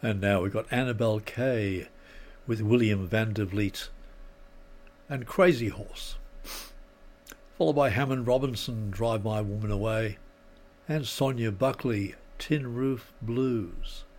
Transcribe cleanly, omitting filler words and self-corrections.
And now we've got Annabel Kay with William van der Vliet and Crazy Horse, followed by Hammond Robinson, Drive My Woman Away, and Sonia Buckley, Tin Roof Blues.